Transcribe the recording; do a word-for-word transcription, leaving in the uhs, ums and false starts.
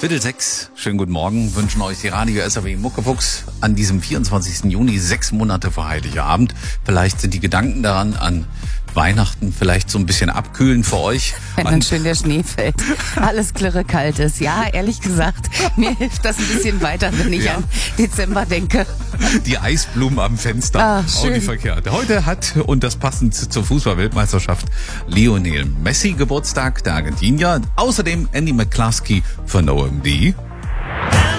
Viertel sechs, schönen guten Morgen, wünschen euch die Radio S R W Muckefuchs an diesem vierundzwanzigsten Juni, sechs Monate vor Heiligabend. Vielleicht sind die Gedanken daran an Weihnachten vielleicht so ein bisschen abkühlen für euch. Wenn dann schön der Schnee fällt, alles klirre kalt ist. Ja, ehrlich gesagt, mir hilft das ein bisschen weiter, wenn ich ja. an Dezember denke. Die Eisblumen am Fenster, ah, auch schön. nicht verkehrt. Heute hat, und das passend zur Fußball-Weltmeisterschaft, Lionel Messi Geburtstag, der Argentinier. Außerdem Andy McCluskey von O M D.